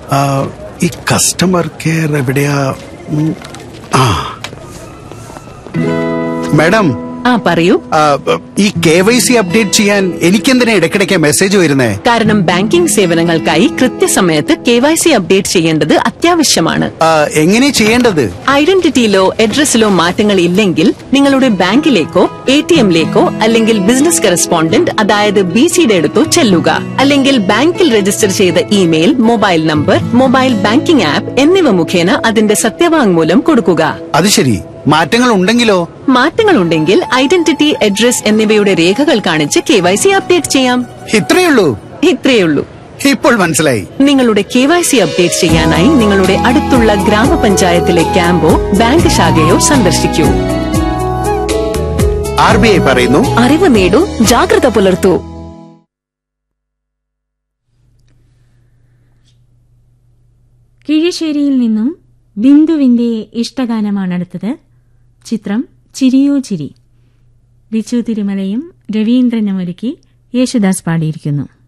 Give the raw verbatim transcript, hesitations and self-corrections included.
ആ, ഈ customer care എവിടെയാ? ഉം, ആ മാഡം, ആ പറയൂ. ആ, ഈ കെ വൈ സി അപ്ഡേറ്റ് ചെയ്യാൻ എനിക്കെന്തിനാ ഇടയ്ക്കിടയ്ക്ക് മെസ്സേജ് വരുന്നേ? കാരണം ബാങ്കിംഗ് സേവനങ്ങൾക്കായി കൃത്യസമയത്ത് കെ വൈ സി അപ്ഡേറ്റ് ചെയ്യേണ്ടത് അത്യാവശ്യമാണ്. ആ, എങ്ങനെ ചെയ്യേണ്ടത്? ഐഡന്റിറ്റിയിലോ അഡ്രസ്സിലോ മാറ്റങ്ങൾ ഇല്ലെങ്കിൽ നിങ്ങളുടെ ബാങ്കിലേക്കോ എ ടി എമ്മിലേക്കോ അല്ലെങ്കിൽ ബിസിനസ് കറസ്പോണ്ടന്റ് അതായത് ബി സിയുടെ അടുത്തോ ചെല്ലുക. അല്ലെങ്കിൽ ബാങ്കിൽ രജിസ്റ്റർ ചെയ്ത email, mobile number, mobile banking app എന്നിവ മുഖേന അതിന്റെ സത്യവാങ്മൂലം കൊടുക്കുക. അത് ശരി. മാറ്റങ്ങൾ ഉണ്ടെങ്കിലോ? മാറ്റങ്ങളുണ്ടെങ്കിൽ ഐഡന്റിറ്റി, അഡ്രസ് എന്നിവയുടെ രേഖകൾ കാണിച്ച് കെ വൈ സി അപ്ഡേറ്റ് ചെയ്യാം. ഇത്രയുള്ളൂ? ഇത്രയുള്ളൂ. ഇപ്പോൾ മനസ്സിലായി. നിങ്ങളുടെ കെ വൈ സി അപ്ഡേറ്റ് ചെയ്യാനായി നിങ്ങളുടെ അടുത്തുള്ള ഗ്രാമപഞ്ചായത്തിലെ ക്യാമ്പോ ബാങ്ക് ശാഖയോ സന്ദർശിക്കൂ. ആർ ബി ഐ പറയുന്നു, അറിവ് നേടൂ, ജാഗ്രത പുലർത്തൂ. കിഴിശ്ശേരിയിൽ നിന്നും ബിന്ദുവിന്റെ ഇഷ്ടഗാനമാണ് അടുത്തത്. ചിത്രം ചിരിയോ ചിരി. ബിച്ചു തിരുമലയും രവീന്ദ്രനും ഒരുക്കി യേശുദാസ് പാടിയിരിക്കുന്നു.